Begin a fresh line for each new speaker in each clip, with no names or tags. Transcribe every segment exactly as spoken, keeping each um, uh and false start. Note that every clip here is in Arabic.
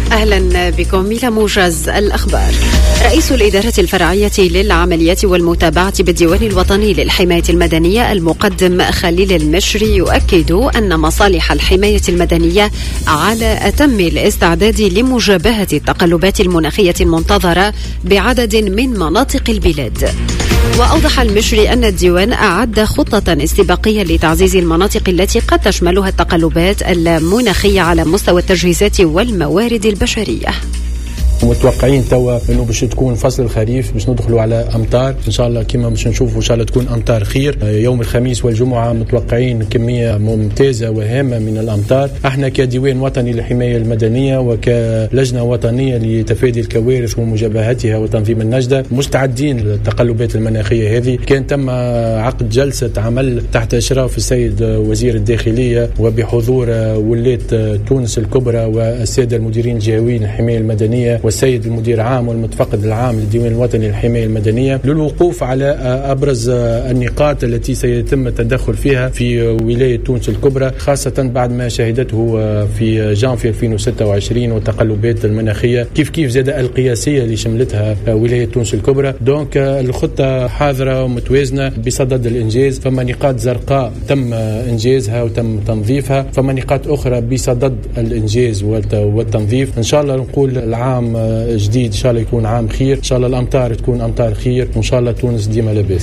أهلا بكم إلى موجز الأخبار. رئيس الإدارة الفرعية للعمليات والمتابعة بالديوان الوطني للحماية المدنية المقدم خليل المشري يؤكد أن مصالح الحماية المدنية على أتم الاستعداد لمجابهة التقلبات المناخية المنتظرة بعدد من مناطق البلاد. وأوضح المشري أن الديوان أعد خطة استباقية لتعزيز المناطق التي قد تشملها التقلبات المناخية على مستوى التجهيزات والموارد البشرية.
متوقعين توا انه باش تكون فصل الخريف، باش ندخلوا على امطار ان شاء الله كما باش نشوفوا ان شاء الله تكون امطار خير. يوم الخميس والجمعه متوقعين كميه ممتازه وهامه من الامطار. احنا كديوان وطني للحمايه المدنيه وكلجنه وطنيه لتفادي الكوارث ومجابهتها وتنظيم النجده مستعدين للتقلبات المناخيه هذه. كان تم عقد جلسه عمل تحت اشراف السيد وزير الداخليه وبحضور ولاة تونس الكبرى والساده المديرين الجهويين للحمايه المدنيه والسيد المدير العام والمتفقد العام للديوان الوطني للحماية المدنية للوقوف على أبرز النقاط التي سيتم التدخل فيها في ولاية تونس الكبرى، خاصة بعد ما شهدته في جانفي ألفين وستة وعشرين والتقلبات المناخية كيف كيف زاد القياسية اللي شملتها ولاية تونس الكبرى. دونك الخطة حاضرة ومتوازنة بصدد الإنجاز. فما نقاط زرقاء تم إنجازها وتم تنظيفها، فما نقاط أخرى بصدد الإنجاز والتنظيف. إن شاء الله نقول العام جديد ان شاء الله يكون عام خير، ان شاء الله الامطار تكون امطار خير، وان شاء الله تونس ديما لاباس.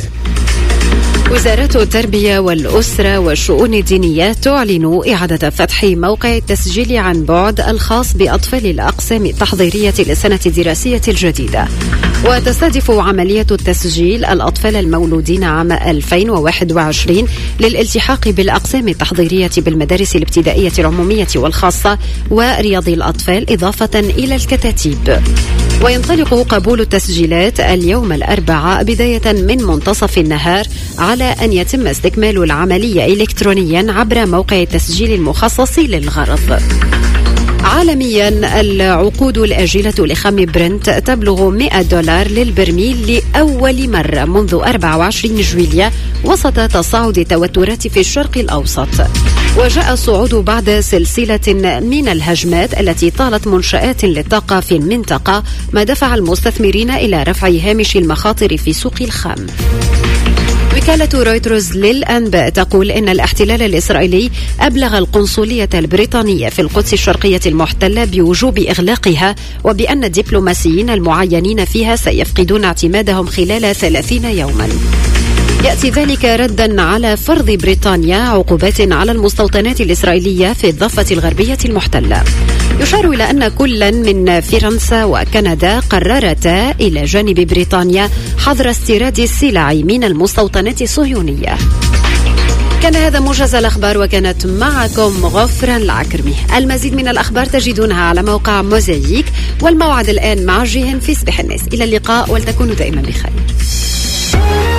وزارة التربية والأسرة والشؤون الدينية تعلن إعادة فتح موقع التسجيل عن بعد الخاص بأطفال الأقسام التحضيرية للسنة الدراسية الجديدة. وتستهدف عملية التسجيل الأطفال المولودين عام ألفين وواحد وعشرين للالتحاق بالأقسام التحضيرية بالمدارس الابتدائية العمومية والخاصة ورياض الأطفال إضافة إلى الكتاتيب. وينطلق قبول التسجيلات اليوم الأربعاء بداية من منتصف النهار، على أن يتم استكمال العملية إلكترونيا عبر موقع التسجيل المخصص للغرض. عالميا العقود الآجلة لخام برنت تبلغ مئة دولار للبرميل لأول مرة منذ أربعة وعشرين جويلية وسط تصاعد التوترات في الشرق الأوسط. وجاء الصعود بعد سلسلة من الهجمات التي طالت منشآت للطاقة في المنطقة، ما دفع المستثمرين إلى رفع هامش المخاطر في سوق الخام. وكالة رويترز للأنباء تقول إن الاحتلال الإسرائيلي أبلغ القنصلية البريطانية في القدس الشرقية المحتلة بوجوب إغلاقها، وبأن الدبلوماسيين المعينين فيها سيفقدون اعتمادهم خلال ثلاثين يوما. يأتي ذلك ردا على فرض بريطانيا عقوبات على المستوطنات الإسرائيلية في الضفة الغربية المحتلة. يشار إلى أن كلا من فرنسا وكندا قررتا إلى جانب بريطانيا حظر استيراد السلع من المستوطنات الصهيونية. كان هذا موجز الأخبار، وكانت معكم غفران العكرمي. المزيد من الأخبار تجدونها على موقع موزايك، والموعد الآن مع جيهان في صباح الناس. إلى اللقاء، ولتكونوا دائما بخير.